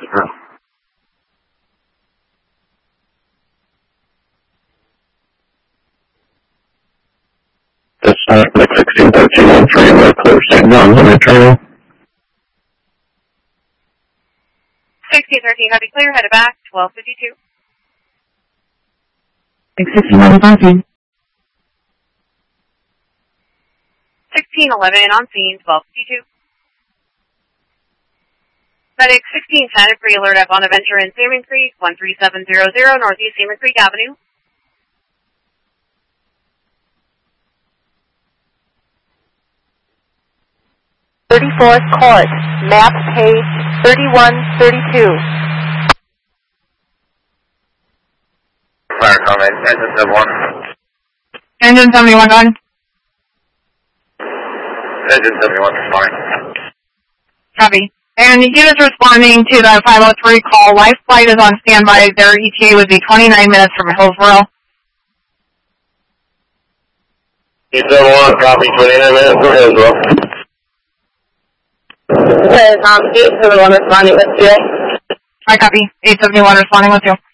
That's not like 1613 we're clear, same on limit terminal. 1613, copy clear, headed back, 1252. 1611 on scene. 1611 on scene, 1252. Medic 1610, pre-alert at Bonaventure in Salmon Creek, 13700 Northeast Salmon Creek Avenue. '34th Court, map page 3132. Fire comment, engine 71. Engine 71 on. Engine 71 responding. Copy. And units responding to the 503 call. Life flight is on standby. Their ETA would be 29 minutes from Hillsboro. 871, copy, 29 minutes from Hillsboro. Okay, 871 responding with you. I copy. 871 responding with you.